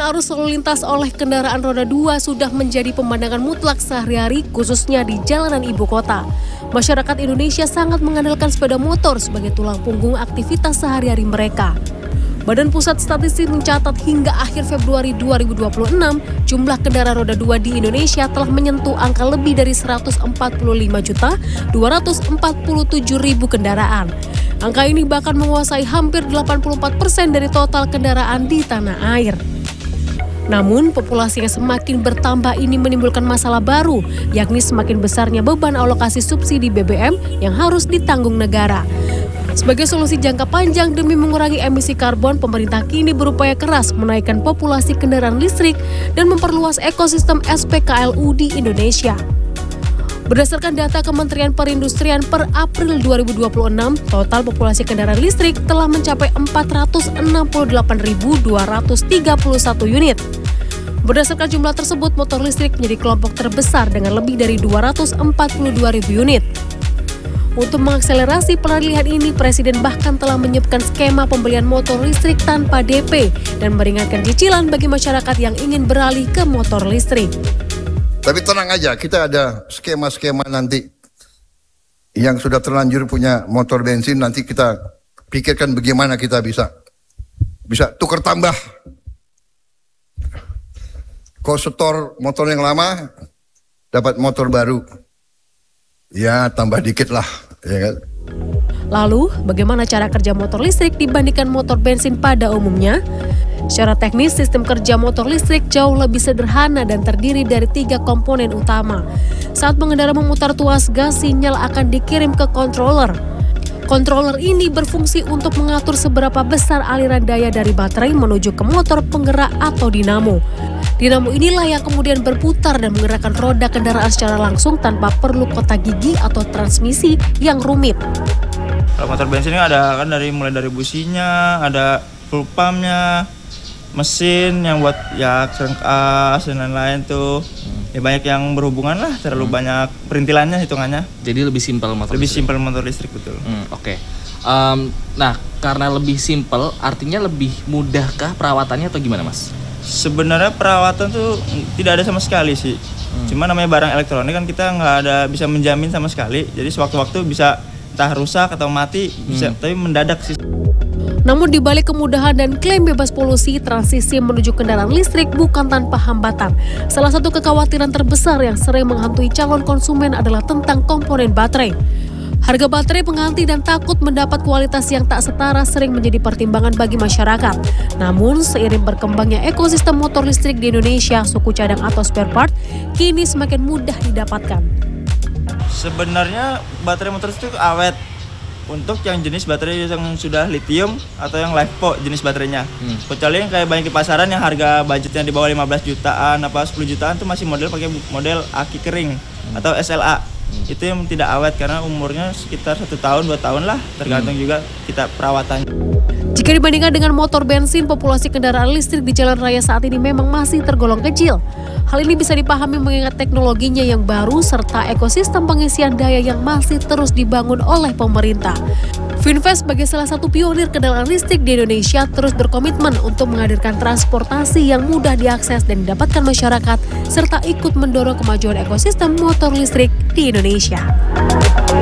arus lalu lintas oleh kendaraan roda 2 sudah menjadi pemandangan mutlak sehari-hari, khususnya di jalanan ibu kota. Masyarakat Indonesia sangat mengandalkan sepeda motor sebagai tulang punggung aktivitas sehari-hari mereka. Badan Pusat Statistik mencatat hingga akhir Februari 2026, jumlah kendaraan roda 2 di Indonesia telah menyentuh angka lebih dari 145.247.000 kendaraan. Angka ini bahkan menguasai hampir 84% dari total kendaraan di tanah air. Namun, populasi yang semakin bertambah ini menimbulkan masalah baru, yakni semakin besarnya beban alokasi subsidi BBM yang harus ditanggung negara. Sebagai solusi jangka panjang demi mengurangi emisi karbon, pemerintah kini berupaya keras menaikkan populasi kendaraan listrik dan memperluas ekosistem SPKLU di Indonesia. Berdasarkan data Kementerian Perindustrian per April 2026, total populasi kendaraan listrik telah mencapai 468.231 unit. Berdasarkan jumlah tersebut, motor listrik menjadi kelompok terbesar dengan lebih dari 242.000 unit. Untuk mengakselerasi peralihan ini, Presiden bahkan telah menyiapkan skema pembelian motor listrik tanpa DP dan meringankan cicilan bagi masyarakat yang ingin beralih ke motor listrik. Tapi tenang aja, kita ada skema-skema nanti yang sudah terlanjur punya motor bensin, nanti kita pikirkan bagaimana kita bisa tukar tambah. Kau setor motor yang lama, dapat motor baru. Ya tambah dikit lah, ya kan? Lalu, bagaimana cara kerja motor listrik dibandingkan motor bensin pada umumnya? Secara teknis, sistem kerja motor listrik jauh lebih sederhana dan terdiri dari 3 komponen utama. Saat pengendara memutar tuas gas, sinyal akan dikirim ke controller. Controller ini berfungsi untuk mengatur seberapa besar aliran daya dari baterai menuju ke motor penggerak atau dinamo. Dinamo inilah yang kemudian berputar dan menggerakkan roda kendaraan secara langsung tanpa perlu kotak gigi atau transmisi yang rumit. Kalau motor bensin ada kan mulai dari businya, ada full pumpnya, mesin yang buat ya crankas dan lain-lain tuh. Ya banyak yang berhubungan lah, terlalu banyak perintilannya hitungannya. Jadi lebih simpel motor lebih listrik. simpel motor listrik, betul. Oke. Nah, karena lebih simpel, artinya lebih mudahkah perawatannya atau gimana, Mas? Sebenarnya perawatan tuh tidak ada sama sekali sih. Cuma namanya barang elektronik kan kita nggak ada bisa menjamin sama sekali. Jadi sewaktu-waktu bisa entah rusak atau mati, bisa, tapi mendadak sih. Namun di balik kemudahan dan klaim bebas polusi, transisi menuju kendaraan listrik bukan tanpa hambatan. Salah satu kekhawatiran terbesar yang sering menghantui calon konsumen adalah tentang komponen baterai. Harga baterai pengganti dan takut mendapat kualitas yang tak setara sering menjadi pertimbangan bagi masyarakat. Namun, seiring berkembangnya ekosistem motor listrik di Indonesia, suku cadang atau spare part kini semakin mudah didapatkan. Sebenarnya baterai motor listrik awet. Untuk yang jenis baterai yang sudah lithium atau yang LiFePO jenis baterainya. Kecuali yang kayak banyak di pasaran yang harga budgetnya di bawah 15 jutaan apa 10 jutaan itu masih pakai model aki kering atau SLA. Itu yang tidak awet karena umurnya sekitar 1 tahun 2 tahun lah, tergantung juga kita perawatannya. Jika dibandingkan dengan motor bensin, populasi kendaraan listrik di jalan raya saat ini memang masih tergolong kecil. Hal ini bisa dipahami mengingat teknologinya yang baru serta ekosistem pengisian daya yang masih terus dibangun oleh pemerintah. Finfast sebagai salah satu pionir kendaraan listrik di Indonesia terus berkomitmen untuk menghadirkan transportasi yang mudah diakses dan didapatkan masyarakat serta ikut mendorong kemajuan ekosistem motor listrik di Indonesia.